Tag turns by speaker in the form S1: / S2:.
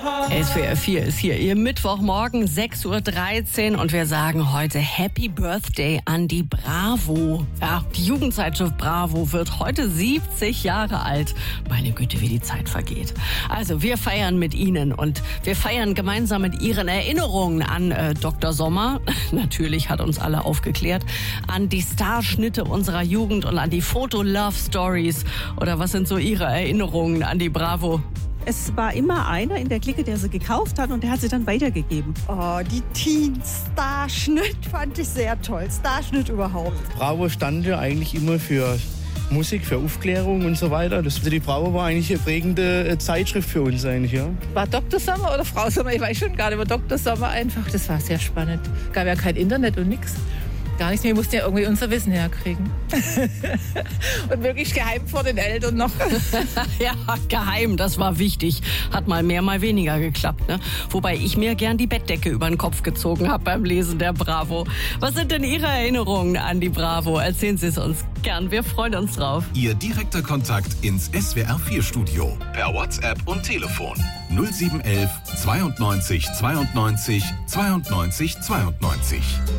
S1: SWR 4 ist hier, ihr Mittwochmorgen, 6.13 Uhr und wir sagen heute Happy Birthday an die Bravo. Ja, die Jugendzeitschrift Bravo wird heute 70 Jahre alt. Meine Güte, wie die Zeit vergeht. Also wir feiern mit Ihnen und wir feiern gemeinsam mit Ihren Erinnerungen an Dr. Sommer. Natürlich hat uns alle aufgeklärt. An die Starschnitte unserer Jugend und an die Foto-Love-Stories. Oder was sind so Ihre Erinnerungen an die Bravo?
S2: Es war immer einer in der Clique, der sie gekauft hat und der hat sie dann weitergegeben.
S3: Oh, die Teen-Starschnitt fand ich sehr toll. Starschnitt überhaupt.
S4: Bravo stand ja eigentlich immer für Musik, für Aufklärung und so weiter. Die Bravo war eigentlich eine prägende Zeitschrift für uns eigentlich, ja.
S5: War Dr. Sommer oder Frau Sommer? Ich weiß schon gar nicht, aber Dr. Sommer einfach. Das war sehr spannend. Gab ja kein Internet und nichts. Gar nichts, wir mussten ja irgendwie unser Wissen herkriegen. Und wirklich geheim vor den Eltern noch.
S1: Ja, geheim, das war wichtig. Hat mal mehr, mal weniger geklappt, ne? Wobei ich mir gern die Bettdecke über den Kopf gezogen habe beim Lesen der Bravo. Was sind denn Ihre Erinnerungen an die Bravo? Erzählen Sie es uns gern, wir freuen uns drauf.
S6: Ihr direkter Kontakt ins SWR 4 Studio per WhatsApp und Telefon 0711 92 92 92 92.